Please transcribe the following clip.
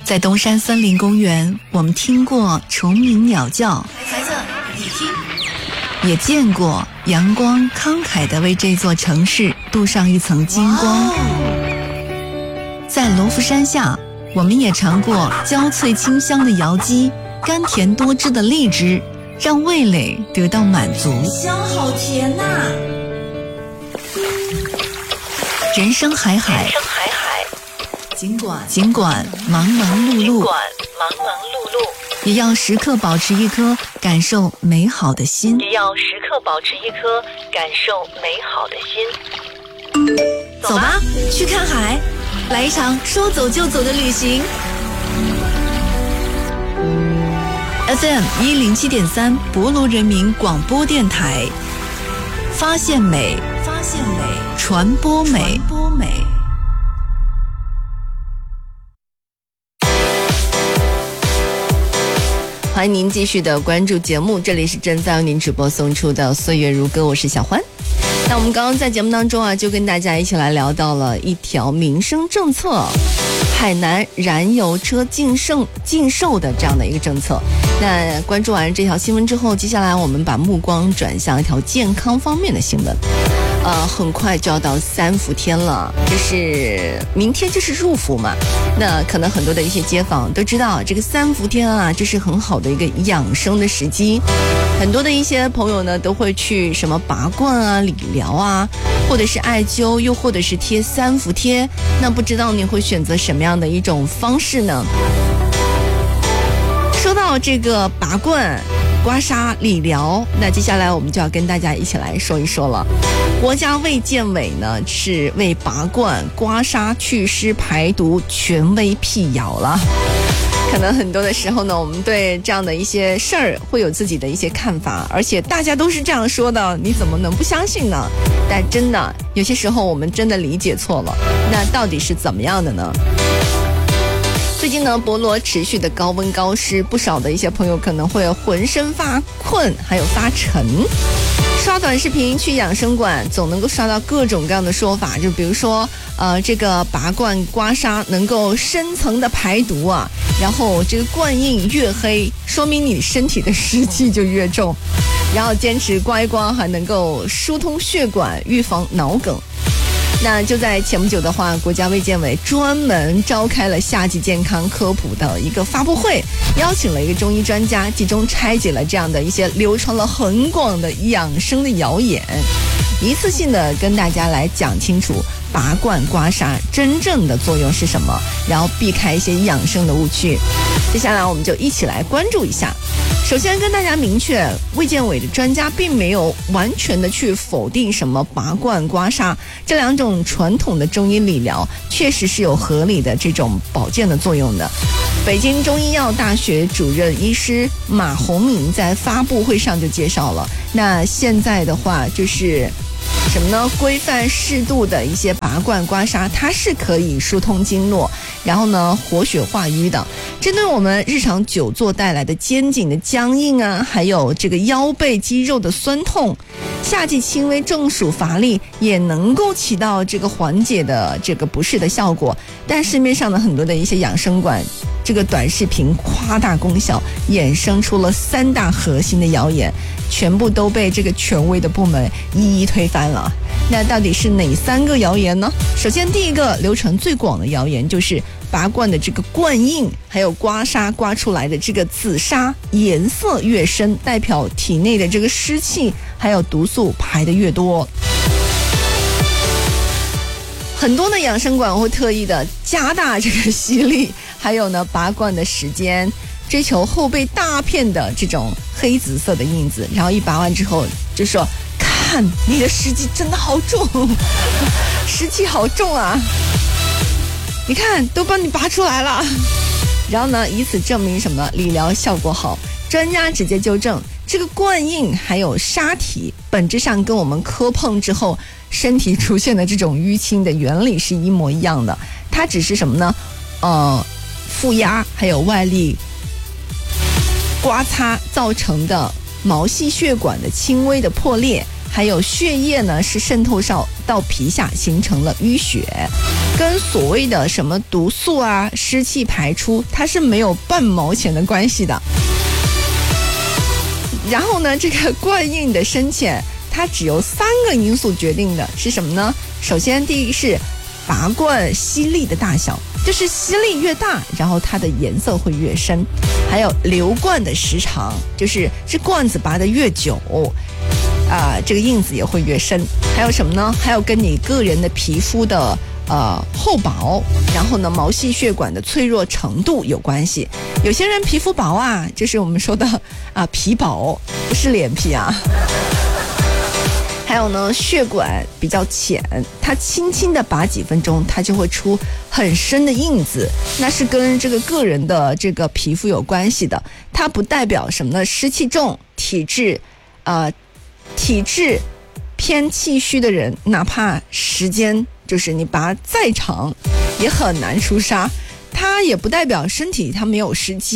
在东山森林公园，我们听过虫鸣鸟叫，孩子，你听，也见过阳光慷慨地为这座城市镀上一层金光。在罗浮山下，我们也尝过焦脆清香的瑶姬，甘甜多汁的荔枝，让味蕾得到满足。 香好甜呐！ 人生海海，尽管忙忙碌碌，也要时刻保持一颗感受美好的心。走吧，去看海，来一场说走就走的旅行。FM 107.3博卢人民广播电台，发现美，传播美。欢迎您继续的关注节目，这里是正在为您直播送出的岁月如歌，我是小欢。那我们刚刚在节目当中就跟大家一起来聊到了一条民生政策，海南燃油车禁售的这样的一个政策。那关注完这条新闻之后，接下来我们把目光转向一条健康方面的新闻。很快就要到3伏天了，明天就是入伏嘛。那可能很多的一些街坊都知道，这个3伏天这是很好的一个养生的时机。很多的一些朋友呢都会去什么拔罐理疗或者是艾灸，又或者是贴3伏贴。那不知道你会选择什么样的一种方式呢？说到这个拔罐、刮痧、理疗，那接下来我们就要跟大家一起来说一说了。国家卫健委呢是为拔罐、刮痧、祛湿、排毒权威辟谣了。可能很多的时候呢，我们对这样的一些事儿会有自己的一些看法，而且大家都是这样说的，你怎么能不相信呢？但真的有些时候我们真的理解错了，那到底是怎么样的呢？最近呢，博罗持续的高温高湿，不少的一些朋友可能会浑身发困，还有发沉。刷短视频去养生馆，总能够刷到各种各样的说法，就比如说，这个拔罐刮痧能够深层的排毒然后这个罐印越黑，说明你身体的湿气就越重，然后坚持刮一刮还能够疏通血管，预防脑梗。那就在前不久的话，国家卫健委专门召开了夏季健康科普的一个发布会，邀请了一个中医专家，集中拆解了这样的一些流传了很广的养生的谣言，一次性的跟大家来讲清楚拔罐刮痧真正的作用是什么，然后避开一些养生的误区。接下来我们就一起来关注一下。首先跟大家明确，卫健委的专家并没有完全的去否定什么拔罐刮痧这两种传统的中医理疗，确实是有合理的这种保健的作用的。北京中医药大学主任医师马洪明在发布会上就介绍了，那现在的话就是什么呢？规范适度的一些拔罐刮痧，它是可以疏通经络，然后呢活血化瘀的。针对我们日常久坐带来的肩颈的僵硬还有这个腰背肌肉的酸痛，夏季轻微中暑乏力也能够起到这个缓解的这个不适的效果。但市面上的很多的一些养生馆，这个短视频夸大功效，衍生出了3大核心的谣言，全部都被这个权威的部门一一推翻了。那到底是哪3个谣言呢？首先第一个流传最广的谣言就是拔罐的这个罐印，还有刮痧刮出来的这个紫砂颜色越深，代表体内的这个湿气还有毒素排得越多。很多的养生馆会特意的加大这个吸力，还有呢拔罐的时间，追求后背大片的这种黑紫色的印子，然后一拔完之后就说，看你的湿气真的好重，湿气好重你看都帮你拔出来了。然后呢以此证明什么？理疗效果好。专家直接纠正，这个罐印还有沙体本质上跟我们磕碰之后身体出现的这种淤青的原理是一模一样的，它只是什么呢？负压还有外力刮擦造成的毛细血管的轻微的破裂，还有血液呢是渗透到皮下形成了淤血。 跟所谓的什么毒素啊、湿气排出，它是没有半毛钱的关系的。然后呢，这个冠印的深浅，它只由3个因素决定的，是什么呢？首先，第一个是拔罐吸力的大小，就是吸力越大，然后它的颜色会越深。还有流罐的时长，就是这罐子拔得越久，这个印子也会越深。还有什么呢？还有跟你个人的皮肤的厚薄，然后呢毛细血管的脆弱程度有关系。有些人皮肤薄啊，就是我们说的皮薄，不是脸皮啊。还有呢，血管比较浅，它轻轻的拔几分钟，它就会出很深的印子，那是跟这个个人的这个皮肤有关系的。它不代表什么呢？湿气重、体质偏气虚的人，哪怕时间就是你拔再长，也很难出痧。它也不代表身体它没有湿气。